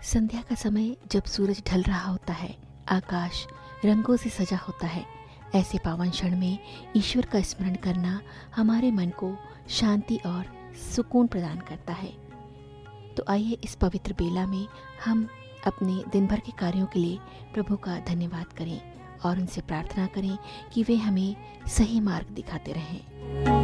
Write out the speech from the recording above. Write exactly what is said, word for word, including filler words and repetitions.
संध्या का समय जब सूरज ढल रहा होता है, आकाश रंगों से सजा होता है, ऐसे पावन क्षण में ईश्वर का स्मरण करना हमारे मन को शांति और सुकून प्रदान करता है। तो आइए इस पवित्र बेला में हम अपने दिन भर के कार्यों के लिए प्रभु का धन्यवाद करें और उनसे प्रार्थना करें कि वे हमें सही मार्ग दिखाते रहें।